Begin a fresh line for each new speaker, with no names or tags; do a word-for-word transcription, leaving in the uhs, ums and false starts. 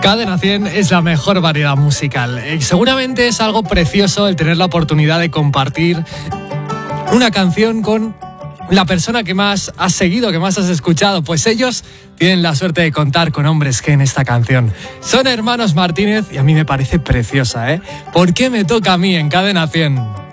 Cadena cien es la mejor variedad musical. Eh, seguramente es algo precioso el tener la oportunidad de compartir una canción con la persona que más has seguido, que más has escuchado. Pues ellos tienen la suerte de contar con Hombres G en esta canción. Son hermanos Martínez y a mí me parece preciosa, ¿eh? ¿Por qué me toca a mí en Cadena cien?